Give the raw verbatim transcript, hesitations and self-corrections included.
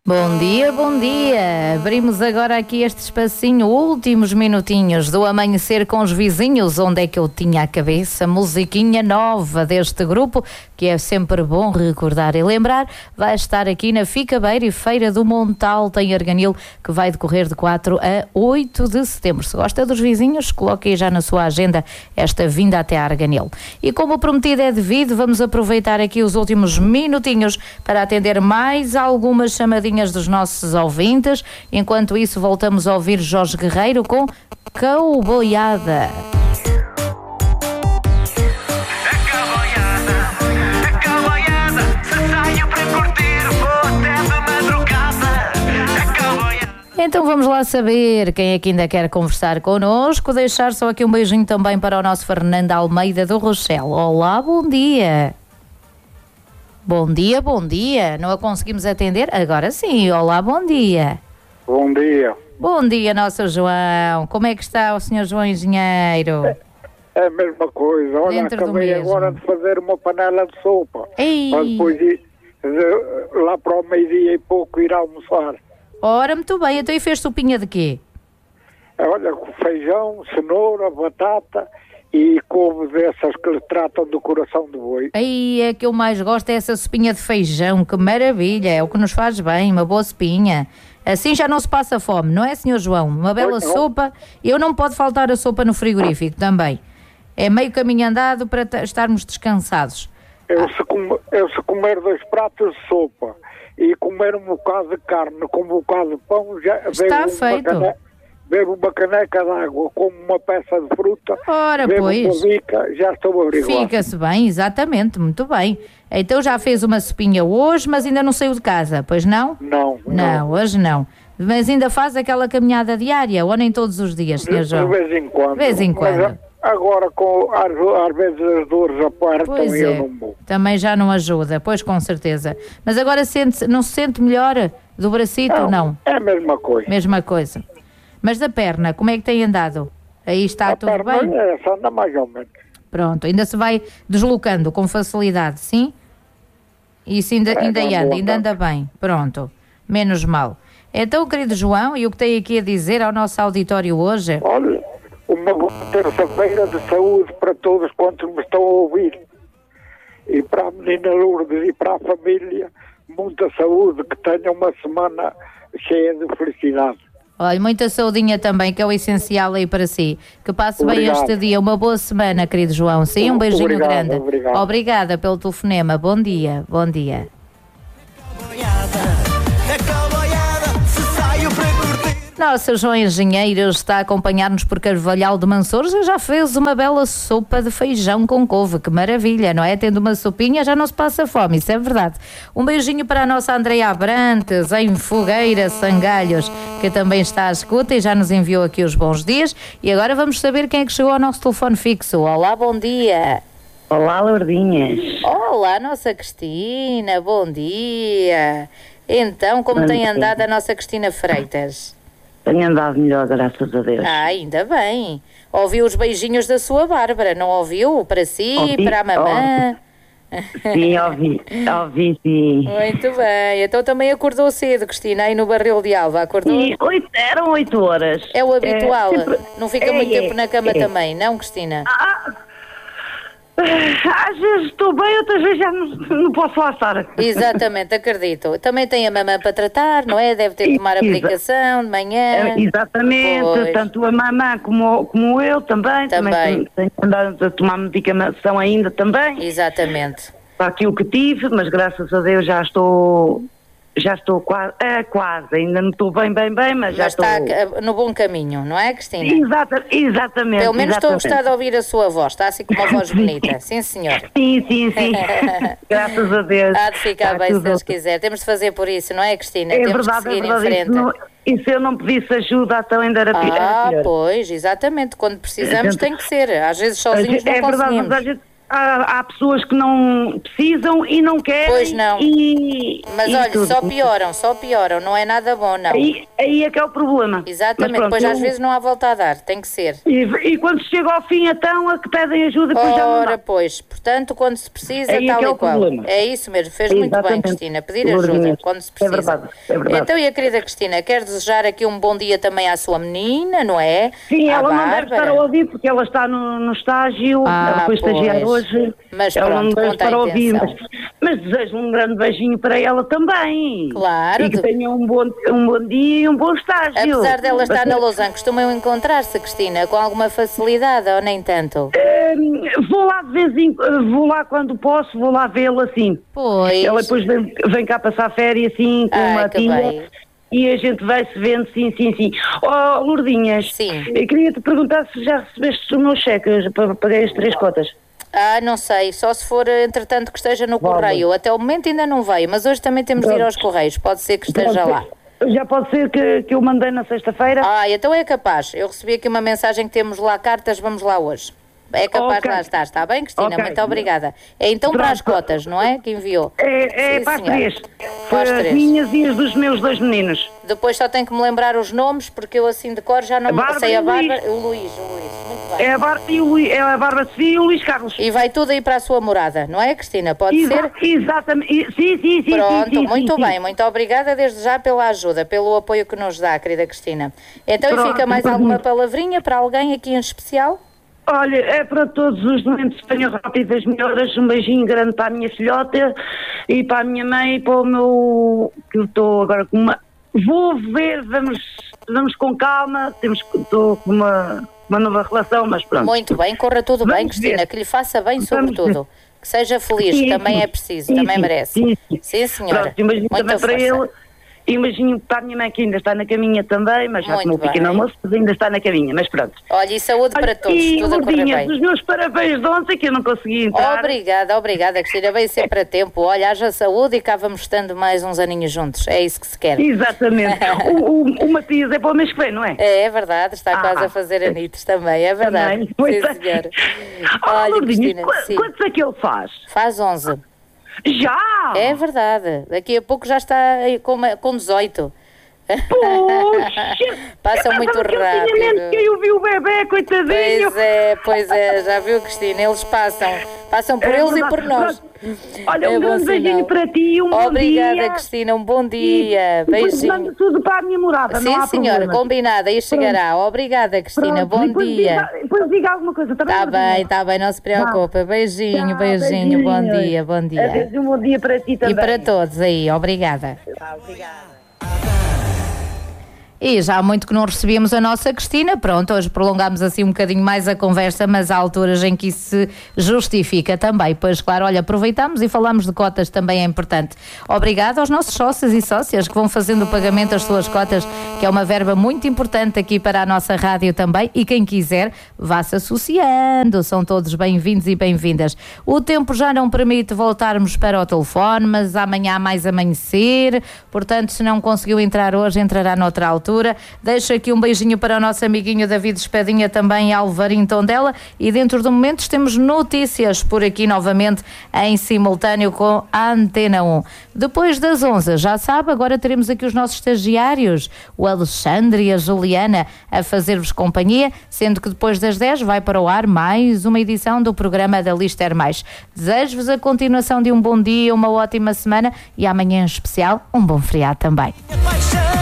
Bom dia, bom dia. Abrimos agora aqui este espacinho, últimos minutinhos do Amanhecer com os Vizinhos, onde é que eu tinha a cabeça, musiquinha nova deste grupo, que é sempre bom recordar e lembrar. Vai estar aqui na Ficabeira e Feira do Montalto em Arganil, que vai decorrer de quatro a oito de setembro. Se gosta dos Vizinhos, coloque aí já na sua agenda esta vinda até a Arganil. E como prometido é devido, vamos aproveitar aqui os últimos minutinhos para atender mais algumas chamadinhas dos nossos ouvintes. Enquanto isso, voltamos a ouvir Jorge Guerreiro com Cowboyada. Então vamos lá saber quem é que ainda quer conversar connosco. Deixar só aqui um beijinho também para o nosso Fernando Almeida do Rochelle. Olá, bom dia. Bom dia, bom dia. Não a conseguimos atender? Agora sim. Olá, bom dia. Bom dia. Bom dia, nosso João. Como é que está o senhor João Engenheiro? É, é a mesma coisa. Olha, Dentro do acabei mesmo. agora de fazer uma panela de sopa. Ei. Para depois ir, de, lá para o meio-dia e pouco ir almoçar. Ora, muito bem. Então e fez sopinha de quê? Olha, com feijão, cenoura, batata e couve dessas que lhe tratam do coração do boi. Aí é que eu mais gosto, é essa sopinha de feijão. Que maravilha. É o que nos faz bem, uma boa sopinha. Assim já não se passa fome, não é, senhor João? Uma bela Pois não. sopa. Eu não pode faltar a sopa no frigorífico também. É meio caminho andado para t- estarmos descansados. Eu, se com- eu se comer dois pratos de sopa e comer um bocado de carne com um bocado de pão, já Está bebo feito. Uma cane- bebo uma caneca de água, como uma peça de fruta, Ora, bebo pois. uma bica, já estou averiguado. Fica-se bem, exatamente, muito bem. Então já fez uma sopinha hoje, mas ainda não saiu de casa, pois não? Não, não. Não, hoje não. Mas ainda faz aquela caminhada diária, ou nem todos os dias, senhor De, João? de vez em quando. De vez em quando. Mas agora, com, às, às vezes as dores apertam Pois e eu é, não vou. também já não ajuda, pois com certeza. Mas agora sente, não se sente melhor do bracito ou não? É a mesma coisa. Mesma coisa. Mas da perna, como é que tem andado? Aí está a tudo perna bem? é essa, anda mais ou menos. Pronto, ainda se vai deslocando com facilidade, sim? Isso ainda, É, ainda anda, anda, ainda anda. anda bem. Pronto, menos mal. Então, querido João, e o que tem aqui a dizer ao nosso auditório hoje? Olha, uma boa terça-feira de saúde para todos quantos me estão a ouvir. E para a menina Lourdes e para a família, muita saúde, que tenham uma semana cheia de felicidade. Olha, muita saudinha também, que é o essencial aí para si. Que passe bem Obrigado. este dia. Uma boa semana, querido João. Sim, um beijinho Obrigado, grande. obrigado. Obrigada pelo telefonema. Bom dia, bom dia. Nossa, João Engenheiro está a acompanhar-nos por Carvalhal de Mansouros e já fez uma bela sopa de feijão com couve. Que maravilha, não é? Tendo uma sopinha já não se passa fome, isso é verdade. Um beijinho para a nossa Andreia Abrantes, em Fogueira, Sangalhos, que também está à escuta e já nos enviou aqui os bons dias. E agora vamos saber quem é que chegou ao nosso telefone fixo. Olá, bom dia. Olá, Lourdinhas. Olá, nossa Cristina, bom dia. Então, como Bom tem dia. andado a nossa Cristina Freitas? Tenho andado melhor, graças a Deus. Ah, ainda bem. Ouviu os beijinhos da sua Bárbara, não ouviu? Para si, Ouvi, para a mamã. Sim, ouvi, ouvi, sim. Muito bem. Então também acordou cedo, Cristina, aí no Barril de Alva. Acordou? E oito, eram oito horas. É o habitual. É, sempre- Não fica é, muito é, tempo na cama é. também, não, Cristina? Ah, às vezes estou bem, outras vezes já não, não posso lá estar. Exatamente, acredito. Também tem a mamã para tratar, não é? Deve ter de tomar a Exa- medicação de manhã. É, exatamente, Pois. tanto a mamã como, como eu também. Também. tenho, tenho andado a tomar medicação ainda também. Exatamente. Para aquilo que tive, mas graças a Deus já estou, já estou quase, é, quase, ainda não estou bem, bem, bem, mas já Mas estou... está no bom caminho, não é, Cristina? Exata, exatamente. Pelo menos estou a exatamente. gostar de ouvir a sua voz. Está assim com uma voz bonita. Sim, senhor. Sim, sim, sim. Graças a Deus. Há de ficar Está bem se tudo- Deus quiser. Temos de fazer por isso, não é, Cristina? É Temos verdade, de é seguir verdade. em E frente. se, não, e se eu não pedisse ajuda, então ainda era, pi- era Ah, pior. pois, exatamente. Quando precisamos gente- tem que ser. Às vezes sozinhos é não verdade, conseguimos. mas a gente, há, há pessoas que não precisam e não querem. Pois não. E, Mas e olha, tudo. só pioram, só pioram, não é nada bom, não. Aí, aí é que é o problema. Exatamente, Mas pronto, pois eu- às vezes não há volta a dar, tem que ser. E, e quando se chega ao fim, então, a que pedem ajuda, depois já não Ora, dá. pois, portanto, quando se precisa, Aí é tal que é e o qual. problema. É isso mesmo, fez muito bem, Exatamente. Cristina, pedir ajuda Gordinhas. quando se É precisa. verdade, é verdade. Então, e a querida Cristina, quer desejar aqui um bom dia também à sua menina, não é? Sim, À ela não deve Bárbara. estar a ouvir porque ela está no, no estágio, Ah, ela foi estagiar pois. hoje, Mas ela pronto, não deve conta a estar a ouvir, intenção. mas, mas desejo um grande beijinho para ela também. Claro, E que de- tenha um bom, um bom dia e um bom estágio. Apesar dela estar na Mas, Lausanne, costumam encontrar-se, Cristina, com alguma facilidade ou nem tanto? hum, vou lá de vez em vou lá quando posso, vou lá vê-la assim. Pois. Ela depois vem, vem cá passar férias assim com Ai, uma que tia. bem. E a gente vai se vendo, sim, sim, sim. Oh, Lourdinhas, Sim. eu queria te perguntar se já recebeste o meu cheque, eu já pa- paguei as três cotas. Ah, não sei, só se for entretanto que esteja no Vale. correio. Até o momento ainda não veio, mas hoje também temos de ir Pronto. aos correios, pode ser que esteja Pode lá. ser- Já pode ser que, que eu mandei na sexta-feira? Ah, então é capaz. Eu recebi aqui uma mensagem que temos lá cartas, vamos lá hoje. É capaz Ok. de lá estar, está bem, Cristina? Ok. Muito obrigada. É então para as Pronto. cotas, não é? Que enviou. É, é Sim, para as senhora. três. Para as As três. minhas e as dos meus dois meninos. Depois só tenho que me lembrar os nomes, porque eu assim de cor já não A me Bárbara sei e a o Luís. Bárbara. O Luís, o Luís. Muito bem. É a Bárbara, e o, Lu- é a Bárbara Sofia e o Luís Carlos. E vai tudo aí para a sua morada, não é, Cristina? Pode Exa- ser? Exatamente. E- Sim, sim, sim. Pronto, sim, sim, muito sim, bem, sim. muito obrigada desde já pela ajuda, pelo apoio que nos dá, querida Cristina. Então, e Pronto, fica mais muito alguma bem. palavrinha para alguém aqui em especial? Olha, é para todos os doentes, tenham rápidas melhoras. Um beijinho grande para a minha filhota e para a minha mãe e para o meu. Que eu estou agora com uma. Vou ver, vamos, vamos com calma. Temos, estou com uma, uma nova relação, mas pronto. Muito bem, corra tudo Vamos bem, Cristina, ver. que lhe faça bem, Vamos sobretudo. Que seja feliz, Sim, que também sim. é preciso, Sim, também sim, merece. sim, sim. Sim, senhora. Pronto, imagino Muita também para força. ele. Imagino para a minha mãe que ainda está na caminha também, mas já Muito tomou um pequeno bem. almoço, mas ainda está na caminha, mas pronto. Olha, e saúde para Olha, todos, e, tudo a correr Lourdinhas, bem. os meus parabéns de ontem, que eu não consegui entrar. Obrigada, obrigada, Cristina. Veio sempre a tempo. Olha, haja saúde e cá vamos estando mais uns aninhos juntos. É isso que se quer. Exatamente. o, o, o Matias é para o mês que vem, não é? É, é verdade, está Ah, quase a fazer anitos também, é verdade. Também. Muito Sim, senhora. Oh, Olha, Lourdinhas, Cristina, qu- sim. quantos é que ele faz? Faz onze. Já! É verdade. Daqui a pouco já está aí com, uma- com dezoito. Poxa! Passa Eu muito pensava que ele rápido. tinha menos que eu vi o bebê, coitadinho. Pois é, pois é, já viu, Cristina? Eles passam. Passam por É eles e verdade. por nós. Olha, É um bom grande beijinho sinal. para ti e um bom dia. Obrigada, Cristina. Um bom dia. E depois Beijinho. mando tudo para a minha morada, não Sim, há senhora, problema. combinada. Aí chegará. Obrigada, Cristina. Pronto, Bom depois dia. Diga, depois diga alguma coisa, está bem? Está Lourdinhas? bem, está bem, não se preocupe. Beijinho, Tchau, beijinho. Bom beijinhos. dia, bom dia. Adeus, um bom dia para ti também. E para todos aí, obrigada. Obrigada. E já há muito que não recebíamos a nossa Cristina, pronto, hoje prolongámos assim um bocadinho mais a conversa, mas há alturas em que isso se justifica também, pois claro, olha, aproveitamos e falamos de cotas, também é importante. Obrigada aos nossos sócios e sócias que vão fazendo o pagamento das suas cotas, que é uma verba muito importante aqui para a nossa rádio também, e quem quiser vá-se associando, são todos bem-vindos e bem-vindas. O tempo já não permite voltarmos para o telefone, mas amanhã há mais amanhecer, portanto se não conseguiu entrar hoje, entrará noutra altura. Deixo aqui um beijinho para o nosso amiguinho David Espadinha, também Alvarinho Tondela, e dentro de momentos temos notícias por aqui novamente em simultâneo com a Antena um. Depois das onze, já sabe, agora teremos aqui os nossos estagiários, o Alexandre e a Juliana, a fazer-vos companhia, sendo que depois das dez vai para o ar mais uma edição do programa da Lister Mais. Desejo-vos a continuação de um bom dia, uma ótima semana e amanhã em especial um bom feriado também.